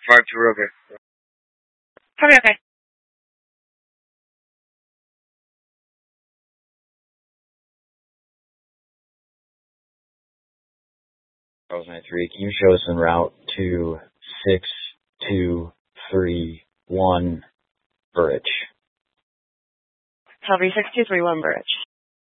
5-2 Rover. Copy, okay. Charles 93, can you show us en route to 6231 Burridge? Copy, 6231 Burridge.